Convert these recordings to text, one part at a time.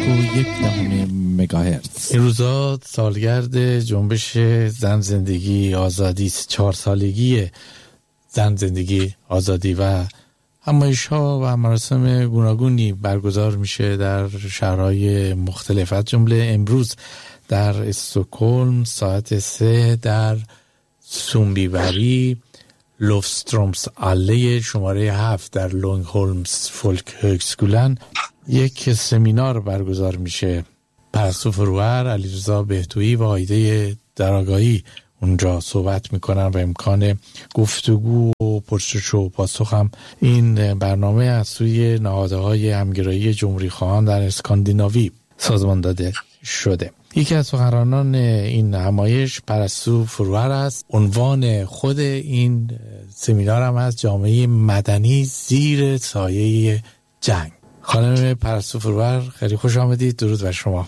مگاهرتز. این روزا سالگرد جنبش زن زندگی آزادی 4 سالگی زن زندگی آزادی و همایش‌ها و مراسم گوناگونی برگزار میشه در شهرهای مختلف، از جمله امروز در استکهلم ساعت 3 در سومبیبری لوفسترومس آله شماره 7 در لونگهولمز فولک هوگسکولن یک سمینار برگزار میشه. پرستو فروهر، علیرضا بهتویی و آیده درآگاهی اونجا صحبت میکنن و امکان گفتگو و پرسش و پاسخ هم این برنامه از سوی نهادهای همگرایی جمهوری خواهان در اسکاندیناوی سازمان داده شده. یکی از سخنرانان این همایش پرستو فروهر است. عنوان خود این سمینار هم از جامعه مدنی زیر سایه جنگ. خانم پرستو فروهر، خیلی خوش آمدید. درود بر شما.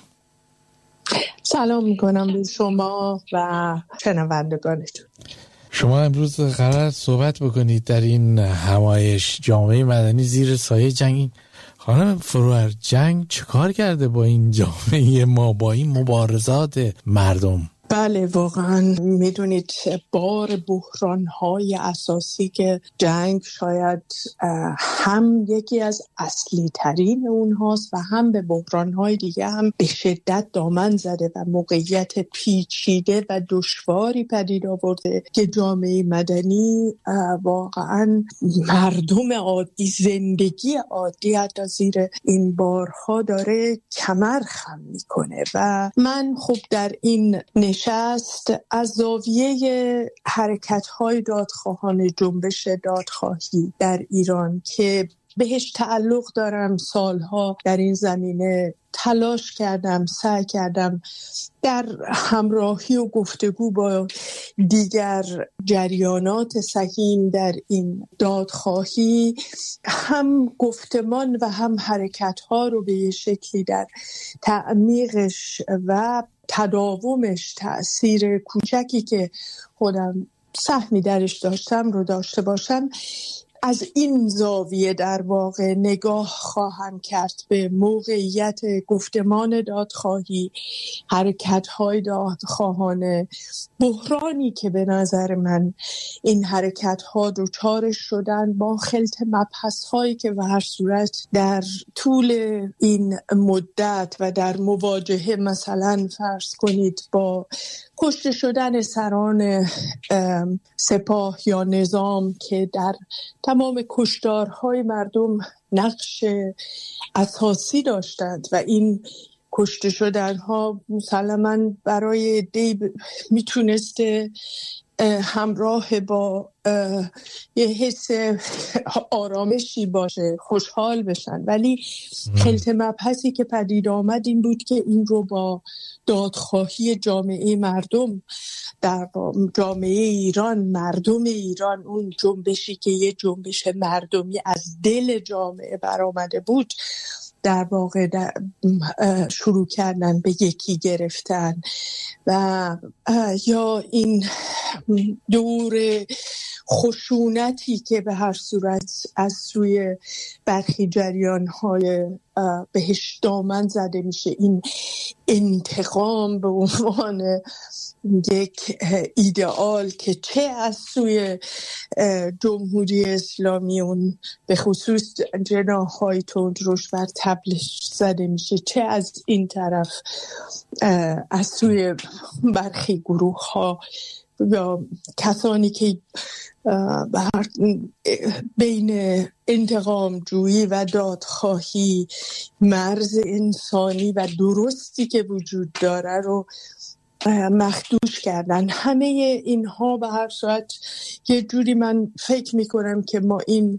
سلام میکنم به شما و شنوندگانتون. شما امروز قرار صحبت بکنید در این همایش جامعه مدنی زیر سایه جنگ. خانم فروهر، جنگ چیکار کرده با این جامعه ما، با این مبارزات مردم؟ بله، واقعا میدونید بار بحران‌های اساسی که جنگ شاید هم یکی از اصلی ترین اونهاست و هم به بحران‌های دیگه هم به شدت دامن زده و موقعیت پیچیده و دشواری پدید آورده که جامعه مدنی واقعا مردم عادی، زندگی عادی حتی زیر این بارها داره کمر خم میکنه. و من خب در این نشست از زاویه حرکت‌های دادخواهان جنبش دادخواهی در ایران که بهش تعلق دارم، سالها در این زمینه تلاش کردم، سعی کردم در همراهی و گفتگو با دیگر جریانات سهیم در این دادخواهی هم گفتمان و هم حرکت‌ها رو به یه شکلی در تعمیقش و تداومش تأثیر کوچکی که خودم سهمی درش داشتم رو داشته باشم. از این زاویه در واقع نگاه خواهم کرد به موقعیت گفتمان دادخواهی، حرکت‌های دادخواهانه، بحرانی که به نظر من این حرکت‌ها دچارش شدن با خلط مبحث‌هایی که به هر صورت در طول این مدت و در مواجهه مثلا فرض کنید با کشته شدن سران سپاه یا نظام که در تمام کشتارهای مردم نقش اساسی داشتند و این کشته شدنها مسلماً برای دی میتونسته همراه با یه حس آرامشی باشه، خوشحال بشن، ولی خلط مبحثی که پدید آمد این بود که این رو با دادخواهی جامعه مردم در جامعه ایران، مردم ایران، اون جنبشی که یه جنبش مردمی از دل جامعه برآمده بود، در واقع شروع کردن به یکی گرفتن و یا این دور خشونتی که به هر صورت از سوی برخی جریان‌های بهش دامن زده میشه، این انتقام به عنوان یک ایدئال که چه از سوی جمهوری اسلامی اون به خصوص جناح‌های تندروش بر طبلش زده میشه، چه از این طرف از سوی برخی گروه‌ها یا کسانی که بین انتقام جویی و دادخواهی مرز انسانی و درستی که وجود داره رو مخدوش کردن. همه اینها به هر صورت یه جوری من فکر میکنم که ما این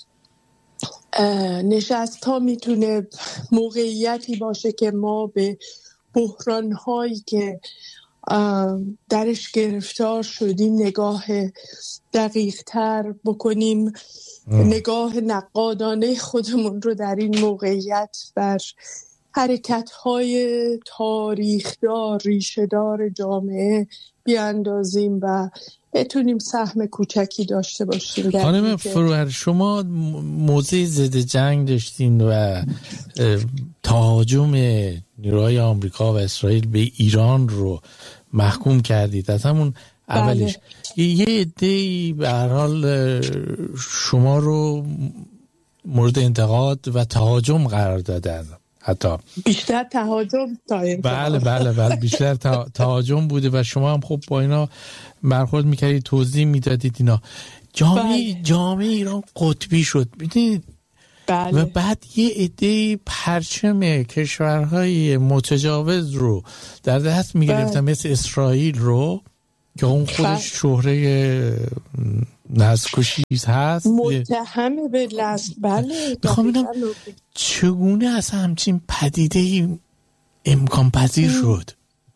نشست ها میتونه موقعیتی باشه که ما به بحران هایی که درش گرفتار شدیم نگاه دقیق تر بکنیم، نگاه نقادانه خودمون رو در این موقعیت بر حرکت‌های تاریخدار، ریشه‌دار جامعه بیاندازیم و بتونیم سهم کوچکی داشته باشیم. خانم فروهر، شما موضع ضد جنگ داشتین و تهاجم نیروهای آمریکا و اسرائیل به ایران رو محکوم کردید از همون اولش. یه عده‌ای به هر حال شما رو مورد انتقاد و تهاجم قرار دادن، حتی بیشتر تهاجم تا انتقاد. بله بیشتر تهاجم بوده و شما هم خب با اینا برخورد میکردید، توضیح میدادید اینا. جامعه ایران قطبی شد، میدونید. و بعد یه عده پرچم کشورهای متجاوز رو در دست میگرفتن، مثل اسرائیل رو که اون خودش شهره نسل‌کشی هست، متهم به نسل. بله، میخوام ببینم چگونه اصلا همچین پدیده امکان پذیر شد.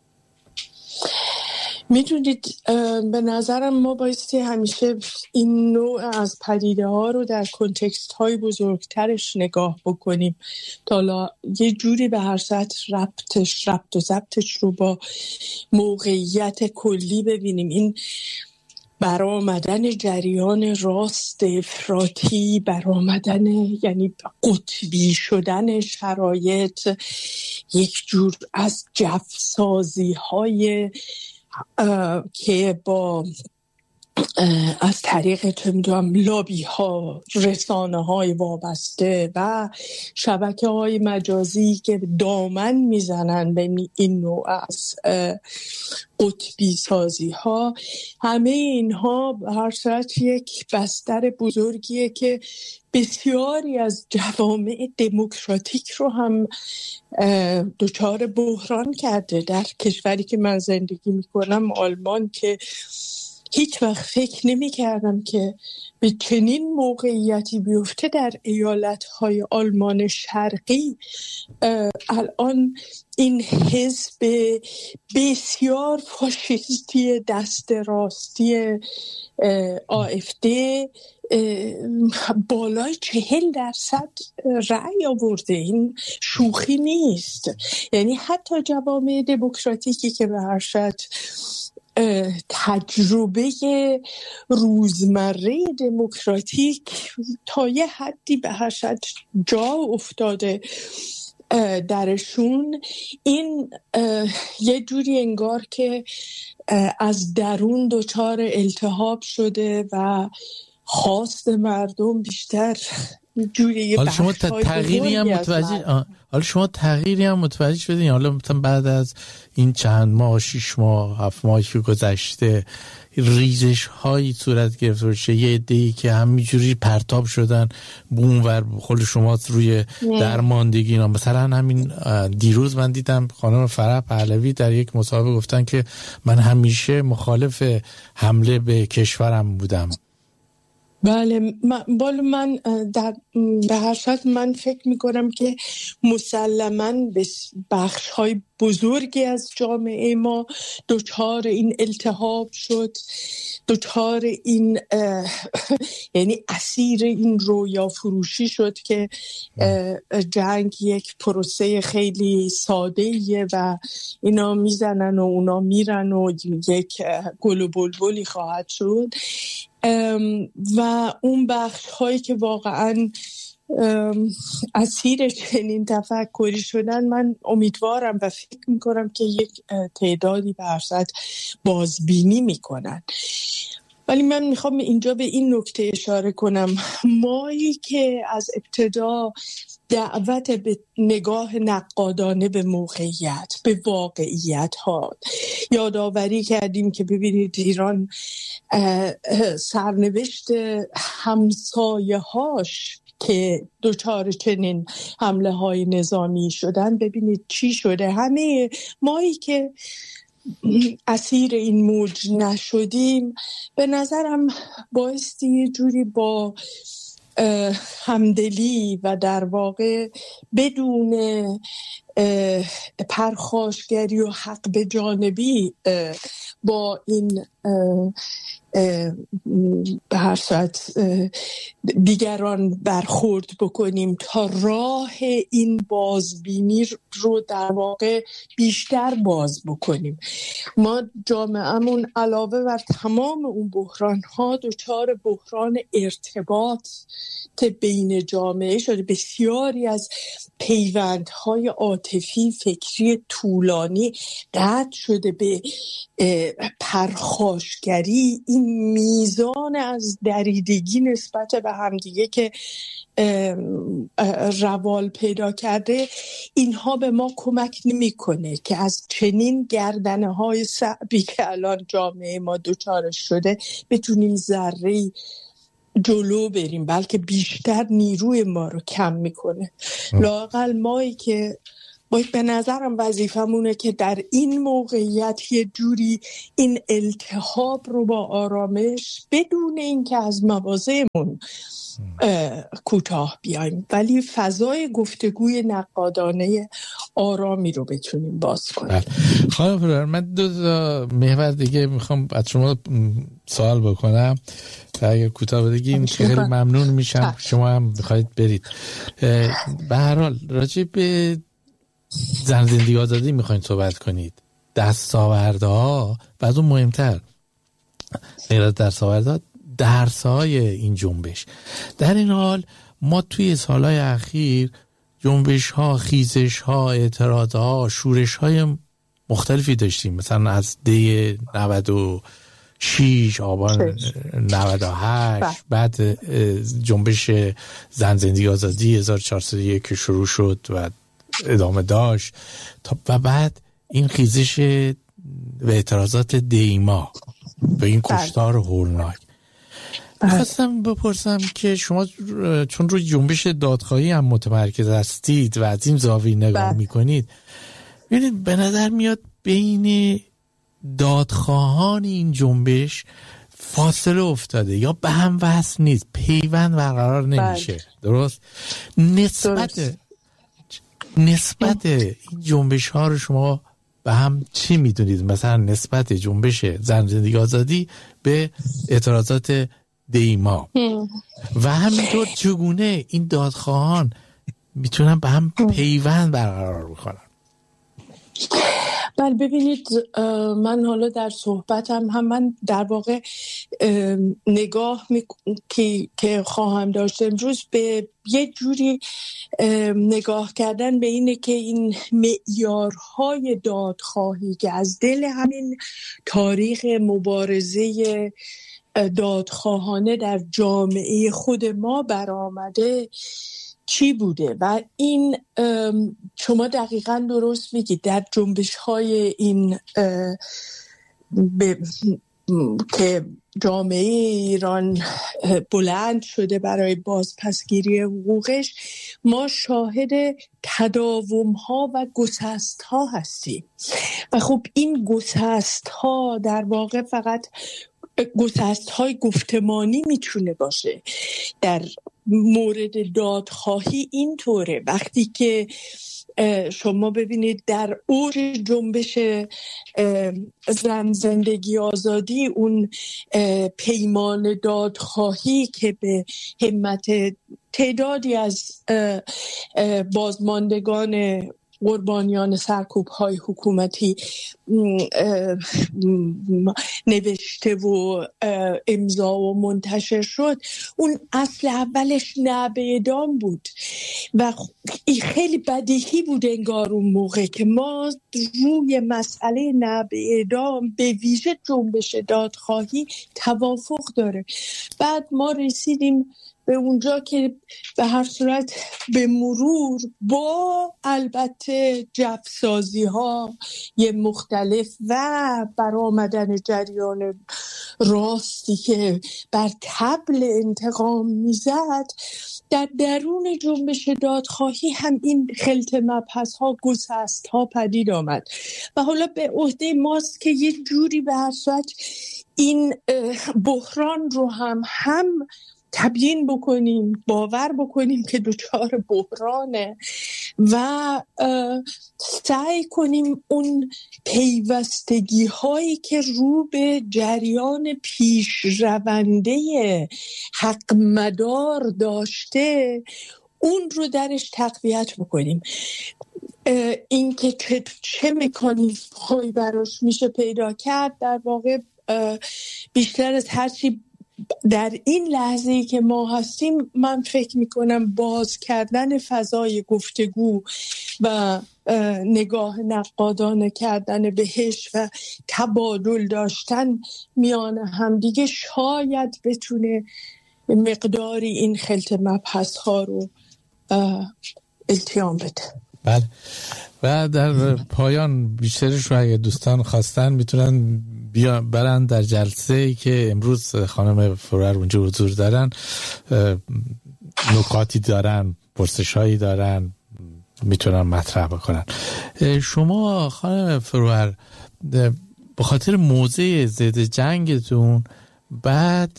میدونید به نظرم ما بایستی همیشه این نوع از پدیده ها رو در کنتکست های بزرگترش نگاه بکنیم تا یه جوری به هر سطح ربط و ضبطش رو با موقعیت کلی ببینیم. این برآمدن جریان راست افراطی، برآمدن یعنی قطبی شدن شرایط، یک جور از جفسازی های که با از طریق لابی ها، رسانه های وابسته و شبکه های مجازی که دامن میزنن به این نوع از قطبی سازی ها، همه اینها به هر صورت یک بستر بزرگیه که بسیاری از جوامع دموکراتیک رو هم دچار بحران کرده. در کشوری که من زندگی میکنم، آلمان، که هیچ وقت فکر نمی کردم که به چنین موقعیتی بیفته در ایالت‌های آلمان شرقی. الان این حزب بسیار فاشیستی دست راستی AfD بالای 40% رأی آورده. این شوخی نیست. یعنی حتی جوامع دموکراتیکی که به هر شکل تجربه روزمره دموکراتیک تا یه حدی به هر شکل جا افتاده درشون، این یه جوری انگار که از درون دچار التهاب شده و خواست مردم بیشتر جوری. حالا شما تغییری هم متوجه شدین؟ حالا مثلا بعد از این چند ماه، 6 ماه 7 ماهی که گذشته، ریزش هایی صورت گرفته باشه، یه عده‌ای که همینجوری پرتاب شدن بونور خود شما روی درماندگی اینا. مثلا همین دیروز من دیدم خانم فرح پهلوی در یک مصاحبه گفتن که من همیشه مخالف حمله به کشورم بودم. بله، من به هر صورت من فکر میکنم که مسلماً بخش‌های بزرگی از جامعه ما دچار این التهاب شد، دچار این یعنی اسیر این رویا فروشی شد که جنگ یک پروسه خیلی ساده‌ایه و اینا میزنن و اونا میرن و یک گل و بلبلی خواهد شد. و اون بخش هایی که واقعا اسیر چنین تفکری شدن، من امیدوارم و فکر میکنم که یک تعدادی به هر صورت بازبینی میکنن. ولی من میخوام اینجا به این نکته اشاره کنم، مایی که از ابتدا دعوت به نگاه نقادانه به موقعیت، به واقعیت ها یادآوری کردیم که ببینید ایران سرنوشت همسایه هاش که دچار چنین حمله های نظامی شدن، ببینید چی شده. همه مایی که اسیر این موج نشدیم، به نظرم بایستی یه جوری با همدلی و در واقع بدون پرخاشگری و حق به جانبی با این به هر صورت دیگران برخورد بکنیم تا راه این بازبینی رو در واقع بیشتر باز بکنیم. ما جامعهمون علاوه بر تمام اون بحران‌ها دچار بحران ارتباط بین جامعه شده. بسیاری از پیوندهای عاطفی فکری طولانی قطع شده به پرخاشگری. این میزان از دریدگی نسبت به همدیگه که روال پیدا کرده، اینها به ما کمک نمی‌کنه که از چنین گردنه‌های صعبی که الان جامعه ما دچارش شده بتونیم ذره‌ای جلو بریم، بلکه بیشتر نیروی ما رو کم میکنه. لااقل مایی که باید به نظرم وظیفمونه که در این موقعیت یه جوری این التهاب رو با آرامش بدون اینکه از مواضعمون کوتاه بیایم، ولی فضای گفتگوی نقادانه آرامی رو بتونیم باز کنیم. خانم فرار، من دو محور دیگه میخوام از شما سوال بکنم و اگر کوتاه بگین خیلی ممنون میشم. شما هم بخواید برید. به هر حال راجع به زن زندگی آزادی میخواین صحبت کنید، دستاوردها و از اون مهمتر غیر از دستاوردها درس‌های این جنبش. در این حال ما توی سالهای اخیر جنبش‌ها، خیزش‌ها، اعتراض‌ها، شورش‌های مختلفی داشتیم. مثلا از دی 96 آبان 98 بعد جنبش زن زندگی آزادی 1401 که شروع شد و ادامه داشت و بعد این خیزش و اعتراضات دیما به این کشتار هولناک. خواستم بپرسم که شما چون روی جنبش دادخواهی هم متمرکز هستید و از این زاویه نگاه میکنید، ببینید به نظر میاد بین دادخواهان این جنبش فاصله افتاده یا به هم وصل نیست، پیوند برقرار نمیشه. درست؟ نسبت این جنبش ها رو شما به هم چی میدونید؟ مثلا نسبت جنبش زن زندگی آزادی به اعتراضات دیما و همینطور چگونه این دادخواهان میتونن به هم پیوند برقرار بکنن؟ بله ببینید، من حالا در صحبتم هم من در واقع نگاه که خواهم داشت امروز به یه جوری نگاه کردن به اینه که این معیارهای دادخواهی که از دل همین تاریخ مبارزه دادخواهانه در جامعه خود ما برآمده چی بوده. و این شما دقیقاً درست میگید، در جنبش‌های این که جامعه ایران بلند شده برای بازپسگیری حقوقش، ما شاهد تداوم‌ها و گسست‌ها هستیم. و خب این گسست‌ها در واقع فقط گسست‌های گفتمانی میتونه باشه. در مورد دادخواهی اینطوره، وقتی که شما ببینید در اوج جنبش زن زندگی آزادی، اون پیمان دادخواهی که به همت تعدادی از بازماندگان قربانیان سرکوب‌های حکومتی نوشته و امضا و منتشر شد، اون اصل اولش نعب اعدام بود و خیلی بدیهی بود انگار اون موقع که ما روی مسئله نعب اعدام به ویژه جنبش دادخواهی توافق داره. بعد ما رسیدیم به اونجا که به هر صورت به مرور با البته جفسازی ها یه مختلف و برآمدن جریان راستی که بر طبل انتقام میزد، در درون جنبش دادخواهی هم این خلط مبحث ها، گسست ها پدید آمد و حالا به عهده ماست که یه جوری به هر صورت این بحران رو هم تبیین بکنیم، باور بکنیم که دچار بحرانه و سعی کنیم اون پیوستگی هایی که رو به جریان پیشرونده حق مدار داشته اون رو درش تقویت بکنیم. این که چه مکانیزم هایی براش میشه پیدا کرد، در واقع بیشتر از هرچی در این لحظه‌ای که ما هستیم من فکر میکنم باز کردن فضای گفتگو و نگاه نقادانه کردن بهش و تبادل داشتن میان همدیگه شاید بتونه مقداری این خلط مبحث ها رو التیام بده. بله. و در پایان بیشترش رو اگه دوستان خواستن میتونن برن در جلسه‌ای که امروز خانم فرور اونجا حضور دارن، نکاتی دارن، پرسش‌هایی دارن، میتونن مطرح بکنن. شما خانم فرور به خاطر موضع ضد جنگتون بعد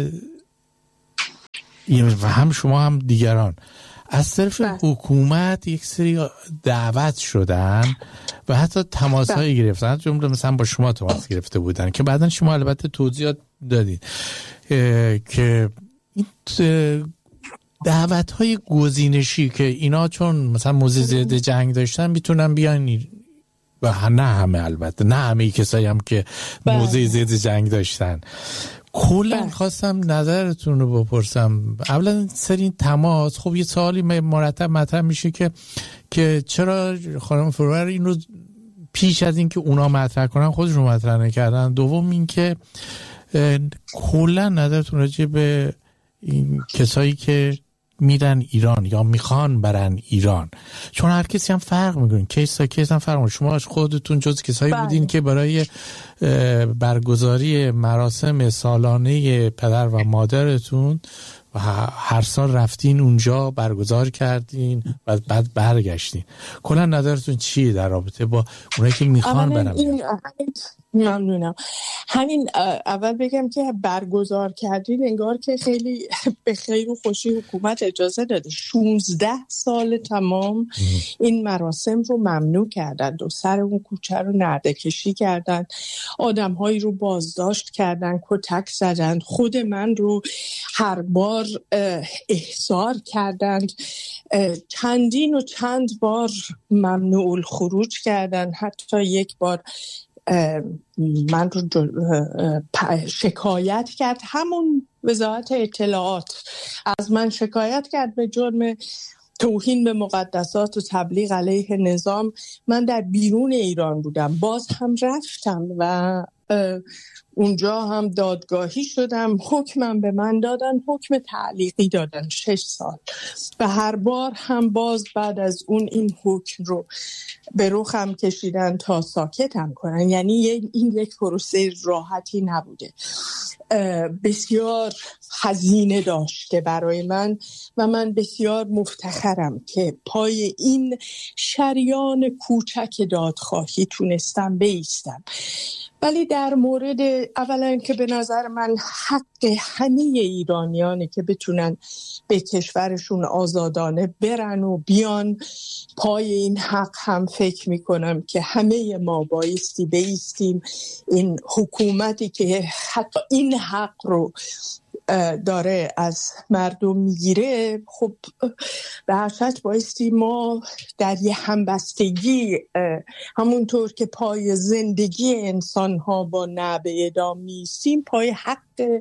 و هم شما هم دیگران از طرف حکومت یک سری دعوت شدن و حتی تماس‌هایی گرفتن، جمله مثلا با شما تماس گرفته بودن که بعداً شما البته توضیحات دادید که این دعوت‌های گزینشی که اینا چون مثلا موضع ضد جنگ داشتن میتونن بیان و نه همه، البته نه همه کسایی هم که موضع ضد جنگ داشتن. کلا خواستم نظرتون رو بپرسم. اولا سر این تماس، خب یه سوالی مرتب مطرح میشه که چرا خانم فرور این رو پیش از این که اونا مطرح کنن خودشون مطرح نکردن. دوم این که کلا نظرتون راجع به این کسایی که میرن ایران یا میخوان برن ایران، چون هر کسی هم فرق میکنه، کیس تا کیس هم فرق میکنه. شما خودتون جز کسایی بودین که برای برگزاری مراسم سالانه پدر و مادرتون و هر سال رفتین اونجا برگزار کردین و بعد برگشتین. کلا نظرتون چیه در رابطه با اونایی که میخوان برن؟ ممنونم. همین اول بگم که برگزار کردین انگار که خیلی به خیر و خوشی حکومت اجازه داده. 16 سال تمام این مراسم رو ممنوع کردن، دو سر اون کوچه رو نرده کشی کردن، آدم‌هایی رو بازداشت کردن، کتک زدن، خود من رو هر بار احضار کردند، چندین و چند بار ممنوع الخروج کردن، حتی یک بار من رو شکایت کرد، همون وزارت اطلاعات از من شکایت کرد به جرم توهین به مقدسات و تبلیغ علیه نظام. من در بیرون ایران بودم، باز هم رفتم و اونجا هم دادگاهی شدم، حکمم به من دادن، حکم تعلیقی دادن 6 سال و هر بار هم باز بعد از اون این حکم رو به رخم کشیدن تا ساکتم کنن. یعنی این یک پروسه راحتی نبوده، بسیار هزینه داشته برای من و من بسیار مفتخرم که پای این شریان کوچک دادخواهی تونستم بایستم. ولی در مورد اولا که به نظر من حق همه ایرانیانه که بتونن به کشورشون آزادانه برن و بیان، پای این حق هم فکر میکنم که همه ما بایستی بایستیم. این حکومتی که حتی این حق رو داره از مردم میگیره، خب به هر صورت بایستی ما در یه همبستگی، همونطور که پای زندگی انسان ها با نعب اعدام میستیم، پای حق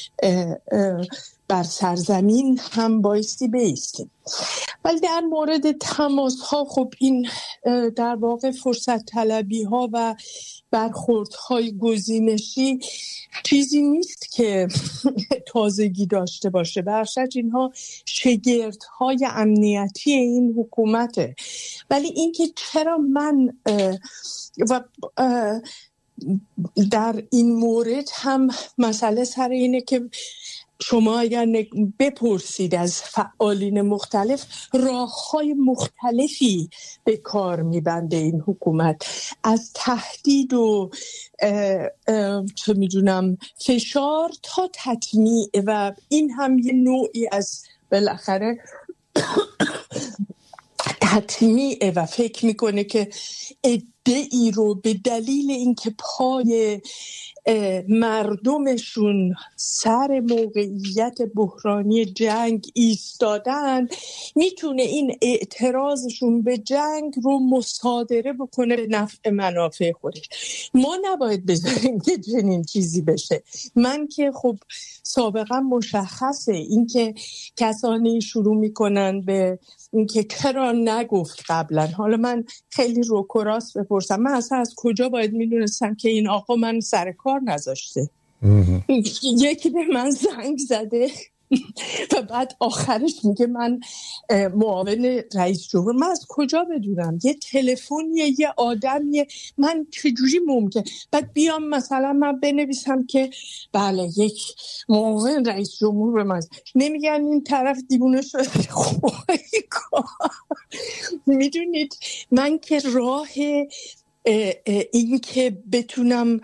بر سرزمین هم بایستی بیستیم. ولی در مورد تماس ها، خب این در واقع فرصت طلبی ها و برخورد های گزینشی چیزی نیست که تازگی داشته باشه. برشت اینها شگرد های امنیتی این حکومته. ولی اینکه چرا من و در این مورد هم مسئله سر اینه که شما اگر بپرسید از فعالین مختلف، راه‌های مختلفی به کار میبنده این حکومت، از تهدید و چه میدونم فشار تا تطمیع، و این هم یه نوعی از بالاخره تطمیع، و فکر میکنه که عده‌ای رو به دلیل اینکه پای مردمشون سر موقعیت بحرانی جنگ ایستادن، میتونه این اعتراضشون به جنگ رو مصادره بکنه به نفع منافع خودش. ما نباید بذاریم که چنین چیزی بشه. من که خب سابقا مشخصه اینکه کسانی شروع میکنن به اینکه چرا نگفت قبلا. حالا من خیلی روکراس بپرسم، من اصلا از کجا باید میدونستم که این آقا من سر کار نذاشته؟ یکی به من زنگ زده و بعد آخرش میگه من معاون رئیس جمهور. من از کجا بدونم؟ یه تلفنیه، یه آدمیه، من چجوری ممکن بعد بیام مثلا من بنویسم که بله یک معاون رئیس جمهور به من نمیگن این طرف دیوونه شده؟ میدونید من که راه این که بتونم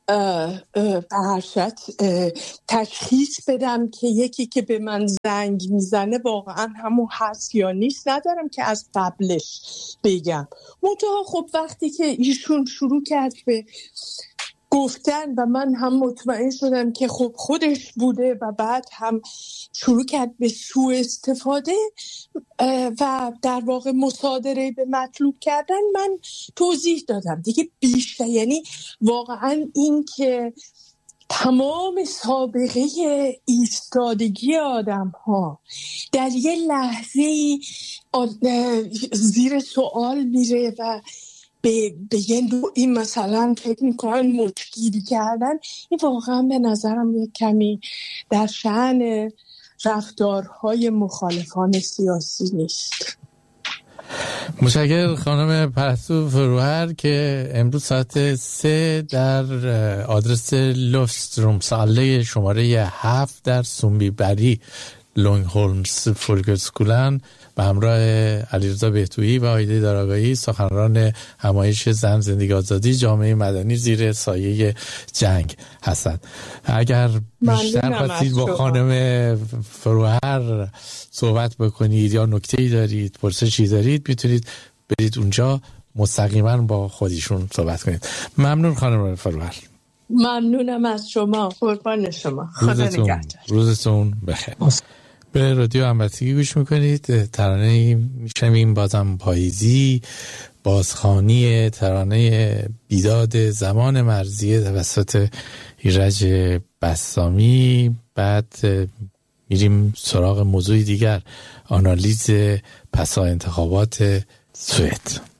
برشت تشخیص بدم که یکی که به من زنگ میزنه واقعا همون هست یا نیست ندارم که از قبلش بگم. منتها خب وقتی که ایشون شروع کرد به گفتن و من هم مطمئن شدم که خب خودش بوده و بعد هم شروع کرد به سوء استفاده و در واقع مصادره به مطلوب کردن، من توضیح دادم دیگه بیشتر. یعنی واقعا این که تمام سابقه ایستادگی آدم ها در یه لحظه زیر سوال میره و به یه نوعی مثلا فکر میکنن مچگیری کردن، این واقعا به نظرم یک کمی در شأن رفتارهای مخالفان سیاسی نیست. متشکرم خانم پرستو فروهر که امروز ساعت 3 در آدرس لوفترومساله شماره 7 در سونبیبری لونگهولمز فولکسکولن به همراه علیرضا بهتویی و آیده دارآگاهی سخنران همایش زن زندگی آزادی جامعه مدنی زیر سایه جنگ هستند. اگر بیشتر خواستید با خانم فروهر صحبت بکنید یا نکته‌ای دارید، پرسشی دارید، میتونید برید اونجا مستقیما با خودشون صحبت کنید. ممنون خانم فروهر. ممنونم از شما، قربان شما. خدا نگهدار. روزتون بخیر. به رادیو همبستگی گوش میکنید. ترانه میشنویم بازم پاییزی، بازخوانی ترانه بیداد زمان مرزیه توسط ایرج بسامی. بعد میریم سراغ موضوع دیگر، آنالیز پسا انتخابات سوئد.